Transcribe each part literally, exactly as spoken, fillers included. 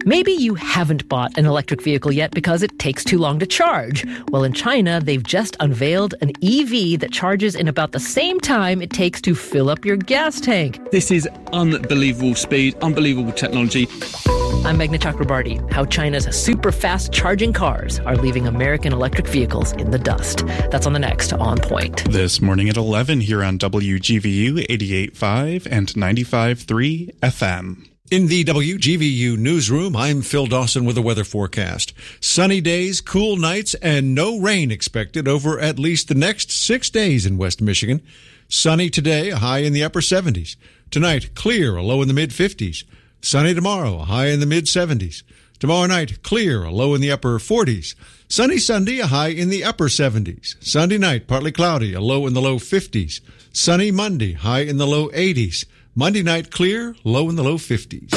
Maybe you haven't bought an electric vehicle yet because it takes too long to charge. Well, in China, they've just unveiled an E V that charges in about the same time it takes to fill up your gas tank. This is unbelievable speed, unbelievable technology. I'm Meghna Chakrabarty. How China's super fast charging cars are leaving American electric vehicles in the dust. That's on the next On Point. This morning at eleven here on W G V U eighty-eight point five and ninety-five point three F M. In the W G V U newsroom, I'm Phil Dawson with a weather forecast. Sunny days, cool nights, and no rain expected over at least the next six days in West Michigan. Sunny today, a high in the upper seventies. Tonight, clear, a low in the mid-fifties. Sunny tomorrow, a high in the mid-seventies. Tomorrow night, clear, a low in the upper forties. Sunny Sunday, a high in the upper seventies. Sunday night, partly cloudy, a low in the low fifties. Sunny Monday, high in the low eighties. Monday night, clear, low in the low fifties.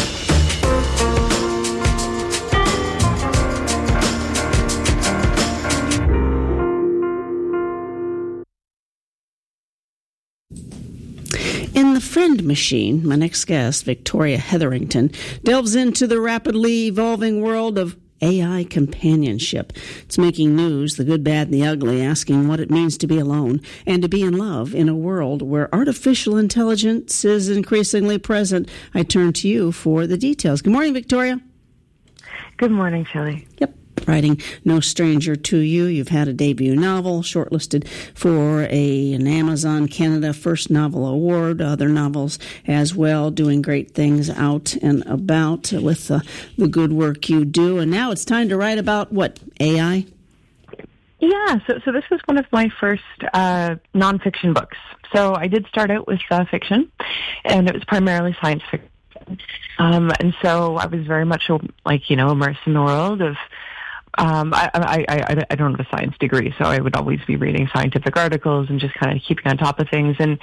In The Friend Machine, my next guest, Victoria Hetherington, delves into the rapidly evolving world of A I companionship. It's making news, the good, bad, and the ugly, asking what it means to be alone and to be in love in a world where artificial intelligence is increasingly present. I turn to you for the details. Good morning, Victoria. Good morning, Shelley. Yep. Writing No Stranger to You. You've had a debut novel shortlisted for a, an Amazon Canada First Novel Award. Other novels as well, doing great things out and about with uh, the good work you do. And now it's time to write about, what, A I? Yeah, so so this was one of my first uh, nonfiction books. So I did start out with uh, fiction, and it was primarily science fiction. Um, and so I was very much, like, you know, immersed in the world of Um, I, I, I, I don't have a science degree, so I would always be reading scientific articles and just kind of keeping on top of things. And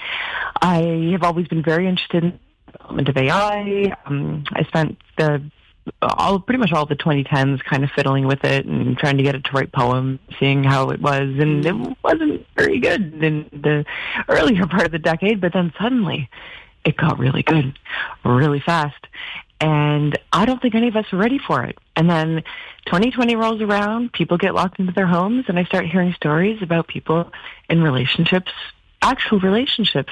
I have always been very interested in the development of A I. Um, I spent the all pretty much all the twenty tens kind of fiddling with it and trying to get it to write poems, seeing how it was. And it wasn't very good in the earlier part of the decade, but then suddenly it got really good, really fast. And I don't think any of us are ready for it. And then twenty twenty rolls around, people get locked into their homes, and I start hearing stories about people in relationships, actual relationships,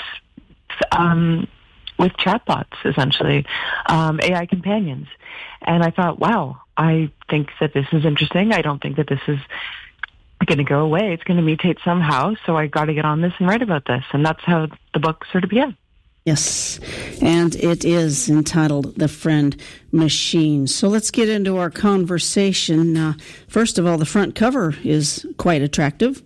um, with chatbots, essentially, um, A I companions. And I thought, wow, I think that this is interesting. I don't think that this is going to go away. It's going to mutate somehow, so I got to get on this and write about this. And that's how the book sort of began. Yes, and it is entitled The Friend Machine. So let's get into our conversation. Uh, first of all, the front cover is quite attractive.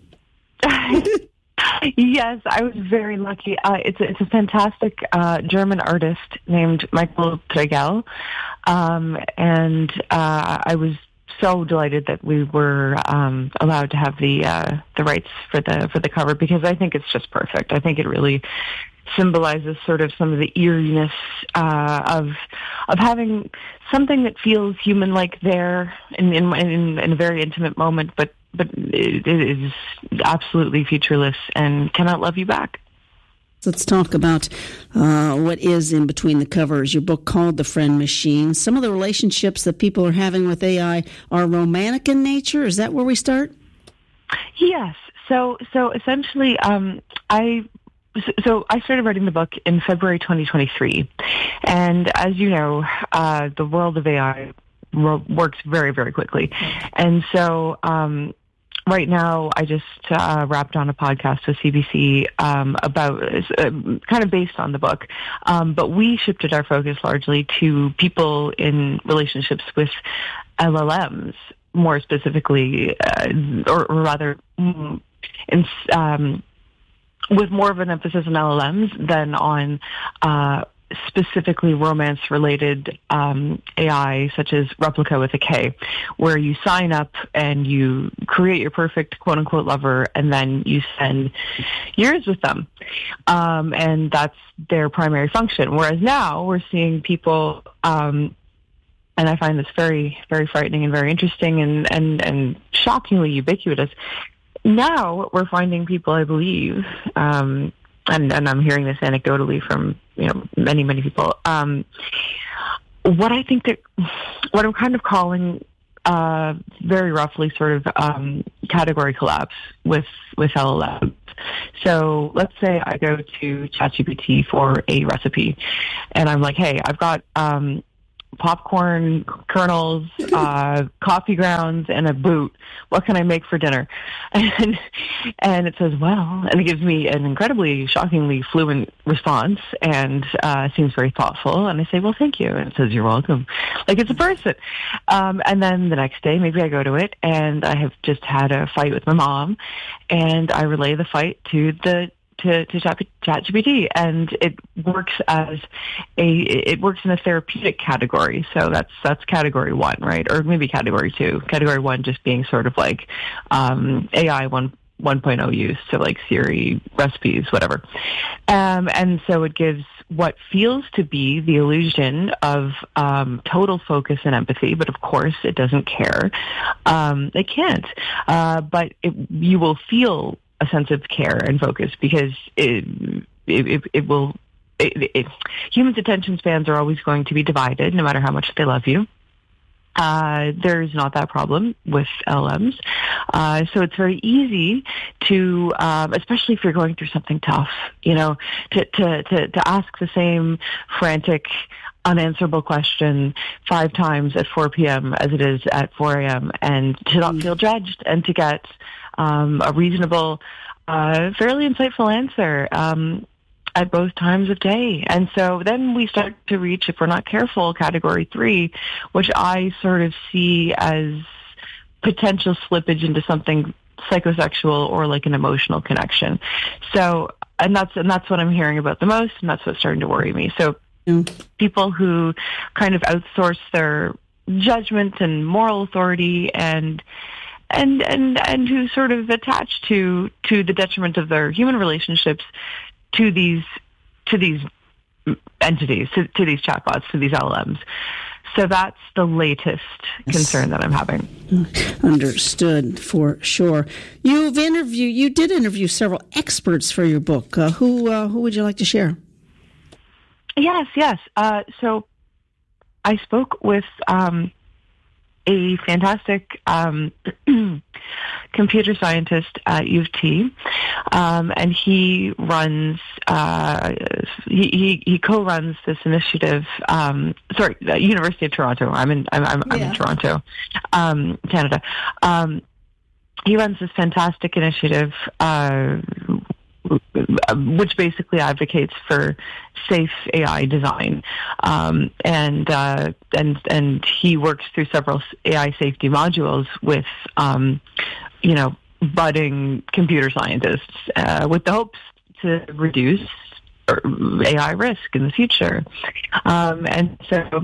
Yes, I was very lucky. Uh, it's, it's a fantastic uh, German artist named Michael Tregel, um, and uh, I was so delighted that we were um, allowed to have the uh, the rights for the for the cover, because I think it's just perfect. I think it really symbolizes sort of some of the eeriness uh, of of having something that feels human-like there in in, in in a very intimate moment, but but it, it is absolutely featureless and cannot love you back. Let's talk about uh, what is in between the covers. Your book called The Friend Machine. Some of the relationships that people are having with A I are romantic in nature. Is that where we start? Yes. So so essentially, um, I. So I started writing the book in February twenty twenty-three, and as you know, uh, the world of A I ro- works very, very quickly. And so um, right now I just uh, wrapped on a podcast with C B C um, about, uh, kind of based on the book, um, but we shifted our focus largely to people in relationships with L L Ms, more specifically, uh, or, or rather, in um with more of an emphasis on L L Ms than on uh, specifically romance-related um, A I, such as Replika with a K, where you sign up and you create your perfect quote-unquote lover, and then you spend years with them. Um, and that's their primary function. Whereas now we're seeing people, um, and I find this very, very frightening and very interesting and, and, and shockingly ubiquitous. Now we're finding people, I believe, um, and, and I'm hearing this anecdotally from, you know, many, many people, um, what I think that, what I'm kind of calling uh, very roughly sort of um, category collapse with, with L L Ms. So let's say I go to ChatGPT for a recipe, and I'm like, hey, I've got um, popcorn kernels, uh, coffee grounds, and a boot. What can I make for dinner? And, and it says, well, and it gives me an incredibly, shockingly fluent response, and uh, seems very thoughtful. And I say, well, thank you. And it says, you're welcome. Like it's a person. Um, and then the next day, maybe I go to it, and I have just had a fight with my mom, and I relay the fight to the to, to ChatGPT, and it works as a, it works in a therapeutic category. So that's, that's category one, right? Or maybe category two. Category one just being sort of like, um, A I one, 1.0 use, so like Siri, recipes, whatever. Um, and so it gives what feels to be the illusion of um, total focus and empathy, but of course it doesn't care. Um, it can't. Uh, but it, you will feel a sense of care and focus because it it, it, it will. It, it, humans' attention spans are always going to be divided, no matter how much they love you. Uh, there's not that problem with L L Ms. Uh, so it's very easy to, um, especially if you're going through something tough, you know, to, to, to, to ask the same frantic, unanswerable question five times at four p.m. as it is at four a.m. and to not feel judged and to get um, a reasonable, uh, fairly insightful answer. Um, at both times of day. And so then we start to reach, if we're not careful, category three, which I sort of see as potential slippage into something psychosexual or like an emotional connection. So, and that's, and that's what I'm hearing about the most, and that's what's starting to worry me. So mm. people who kind of outsource their judgment and moral authority and and and and who sort of attach to to the detriment of their human relationships to these to these entities, to, to these chatbots, to these L L Ms. So that's the latest concern that I'm having. Understood, for sure. You've interviewed, you did interview several experts for your book. Uh, who uh, who would you like to share? Yes, yes. Uh, so I spoke with um, a fantastic um, computer scientist at U of T, um, and he runs, uh, he, he, he co-runs this initiative, um, sorry, uh, University of Toronto. I'm in, I'm, I'm, I'm yeah. in Toronto, um, Canada. Um, he runs this fantastic initiative, uh, which basically advocates for safe A I design, um, and uh, and and he works through several A I safety modules with, um, you know, budding computer scientists, uh, with the hopes to reduce A I risk in the future. Um, and so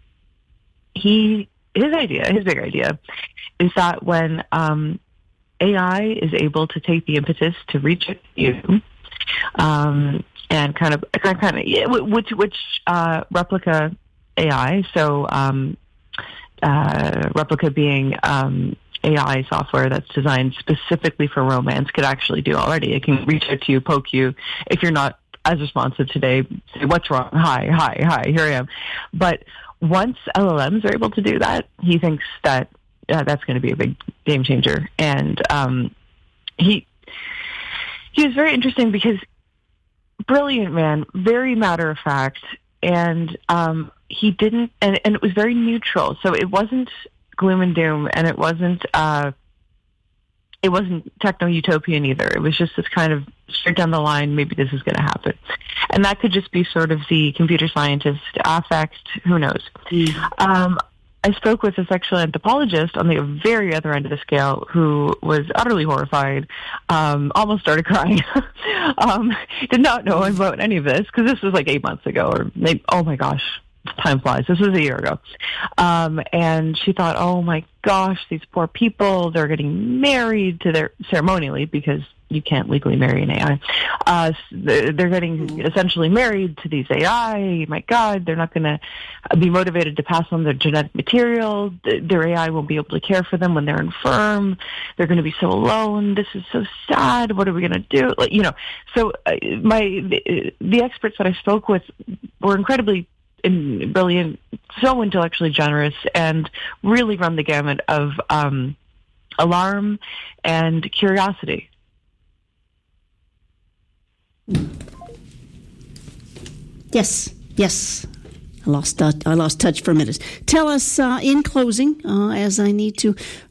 he his idea, his big idea, is that when um, A I is able to take the impetus to reach you, um, and kind of, kind of, kind of which, which, uh, Replica A I, so, um, uh, Replica being, um, A I software that's designed specifically for romance could actually do already. It can reach out to you, poke you. If you're not as responsive today, say, what's wrong? Hi, hi, hi, here I am. But once L L Ms are able to do that, he thinks that Uh, that's going to be a big game changer. And um, he he was very interesting because brilliant man, very matter of fact, and um, he didn't, and, and it was very neutral. So it wasn't gloom and doom, and it wasn't uh, it wasn't techno utopian either. It was just this kind of straight down the line. Maybe this is going to happen, and that could just be sort of the computer scientist affect. Who knows? Mm. Um, I spoke with a sexual anthropologist on the very other end of the scale who was utterly horrified, um, almost started crying, um, did not know about any of this because this was like eight months ago or maybe, oh my gosh, time flies. This was a year ago. Um, and she thought, oh my gosh, these poor people, they're getting married to their ceremonially because you can't legally marry an A I. Uh, they're getting essentially married to these A I. My God, they're not going to be motivated to pass on their genetic material. Their A I won't be able to care for them when they're infirm. They're going to be so alone. This is so sad. What are we going to do? Like, you know, so uh, my the, the experts that I spoke with were incredibly in, brilliant, so intellectually generous, and really run the gamut of um, alarm and curiosity. Yes, yes. I lost uh, I lost touch for a minute. Tell us uh, in closing, uh, as I need to